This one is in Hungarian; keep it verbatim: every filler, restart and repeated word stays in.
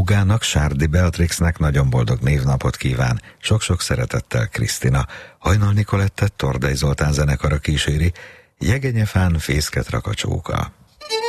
húgának, Sárdi Beatrixnek nagyon boldog névnapot kíván. Sok-sok szeretettel Krisztina. Hajnal Nicolettet Tordai Zoltán zenekara kíséri. Jegenyefán fészket rak a csóka.